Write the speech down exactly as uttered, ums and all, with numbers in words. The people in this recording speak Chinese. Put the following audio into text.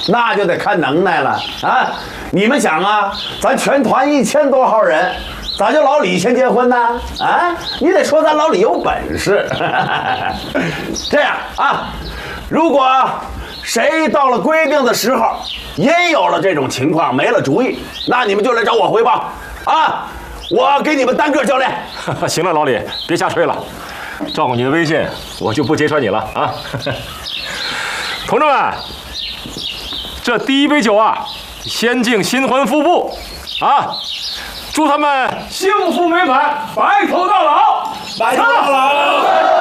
那就得看能耐了啊！你们想啊，咱全团一千多号人，咋就老李先结婚呢？啊，你得说咱老李有本事。这样啊，如果谁到了规定的时候，也有了这种情况，没了主意，那你们就来找我汇报啊！我给你们单个教练。 行了，老李，别瞎吹了。照顾你的微信，我就不揭穿你了啊！同志们，这第一杯酒啊，先敬新婚夫妇啊，祝他们幸福美满，白头到老， 白头到老。